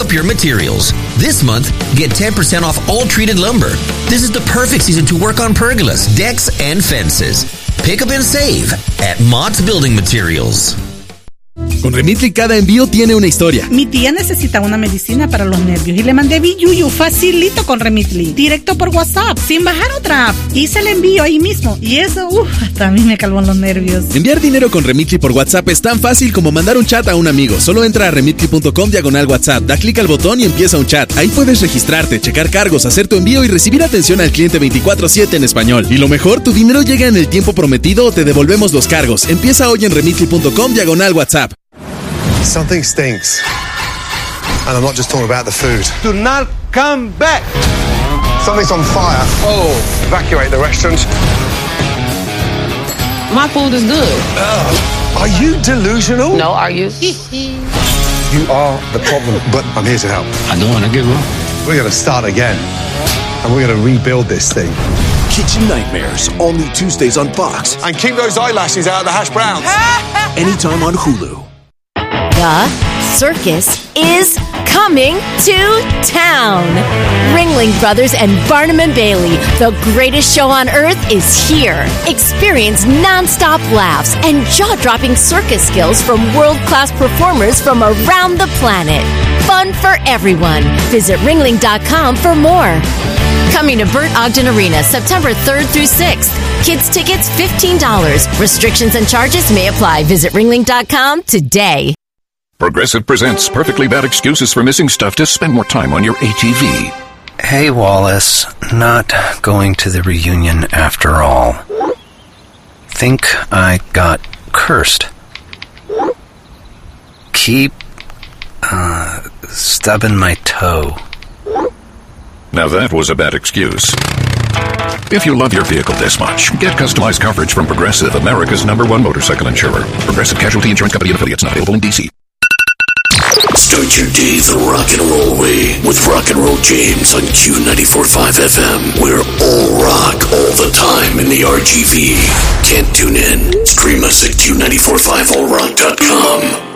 Pure Materials. This month, get 10% off all treated lumber. This is the perfect season to work on pergolas, decks, and fences. Pick up and save at Mott's Building Materials. Con Remitly cada envío tiene una historia. Mi tía necesita una medicina para los nervios y le mandé Biyuyu facilito con Remitly, directo por WhatsApp, sin bajar otra app. Hice el envío ahí mismo y eso, hasta a mí me calmó los nervios. Enviar dinero con Remitly por WhatsApp es tan fácil como mandar un chat a un amigo. Solo entra a remitly.com/WhatsApp, da clic al botón y empieza un chat. Ahí puedes registrarte, checar cargos, hacer tu envío y recibir atención al cliente 24/7 en español. Y lo mejor, tu dinero llega en el tiempo prometido o te devolvemos los cargos. Empieza hoy en remitly.com/WhatsApp. Something stinks. And I'm not just talking about the food. Do not come back. Something's on fire. Oh, evacuate the restaurant. My food is good. Are you delusional? No, are you? You are the problem, but I'm here to help. I don't want to give up. We're going to start again. And we're going to rebuild this thing. Kitchen Nightmares, only Tuesdays on Fox. And keep those eyelashes out of the hash browns. Anytime on Hulu. The circus is coming to town. Ringling Brothers and Barnum and Bailey, the greatest show on earth, is here. Experience nonstop laughs and jaw-dropping circus skills from world-class performers from around the planet. Fun for everyone. Visit ringling.com for more. Coming to Bert Ogden Arena, September 3rd through 6th. Kids tickets, $15. Restrictions and charges may apply. Visit ringling.com today. Progressive presents Perfectly Bad Excuses for Missing Stuff to spend more time on your ATV. Hey, Wallace. Not going to the reunion after all. Think I got cursed. Keep, stubbing my toe. Now that was a bad excuse. If you love your vehicle this much, get customized coverage from Progressive, America's #1 motorcycle insurer. Progressive Casualty Insurance Company and affiliates, not available in D.C. Start your day the rock and roll way with Rock and Roll James on Q94.5 FM. We're all rock all the time in the RGV. Can't tune in? Stream us at Q945allrock.com.